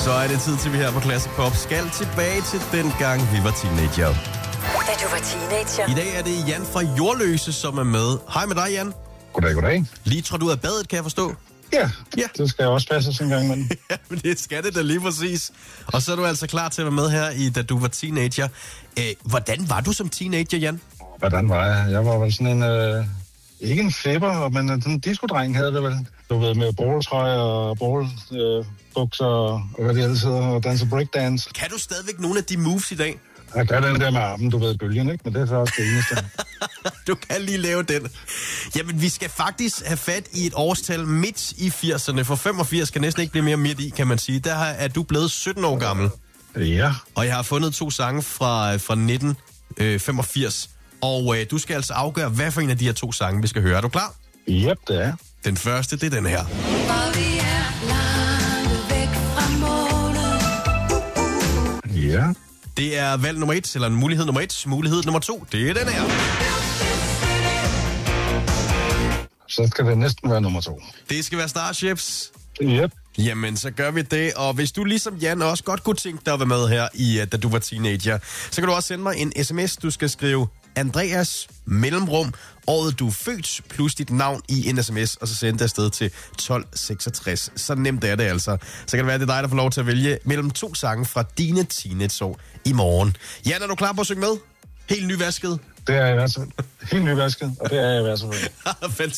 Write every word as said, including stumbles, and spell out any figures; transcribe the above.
Så er det tid til, vi her på Classic Pop skal tilbage til den gang, vi var teenager. Da du var teenager. I dag er det Jan fra Jordløse, som er med. Hej med dig, Jan. Goddag, goddag. Lige tror du ud af badet, kan jeg forstå? Ja, Ja. det skal også passe en gang, men... Ja, men det skal det da lige præcis. Og så er du altså klar til at være med her, i, da du var teenager. Æh, hvordan var du som teenager, Jan? Hvordan var jeg? Jeg var vel sådan en... Øh, ikke en flipper, men sådan en disco-dreng havde det vel. Du ved, med balltrøje og ballbukser øh, og hvad det ellers hedder, og danse breakdance. Kan du stadigvæk nogle af de moves i dag? Jeg kan den der med armen, du ved, bølgen, ikke? Men det er så også det eneste. Du kan lige lave den. Jamen, vi skal faktisk have fat i et årstal midt i firserne, for femogfirs kan næsten ikke blive mere midt i, kan man sige. Der er du blevet sytten år gammel. Ja. Og jeg har fundet to sange fra, fra nitten femogfirs. Og øh, du skal altså afgøre, hvad for en af de her to sange, vi skal høre. Er du klar? Yep, det er. Den første, det er den her. Og vi er langt væk fra målet. Ja. Det er valg nummer et, eller mulighed nummer et. Mulighed nummer to, det er den her. Så skal det næsten være nummer to. Det skal være Starships. Yep. Jamen, så gør vi det. Og hvis du ligesom Jan også godt kunne tænke dig at være med her, i, da du var teenager, så kan du også sende mig en sms. Du skal skrive Andreas mellemrum, året du er født, plus dit navn i en sms, og så sende det afsted til tolv seksogtres. Så nemt er det altså. Så kan det være, at det er dig, der får lov til at vælge mellem to sange fra dine teenageår i morgen. Jan, er du klar på at synge med? Helt nyvasket? Det er jeg i hvert fald. Helt nyvasket, og det er jeg i hvert fald.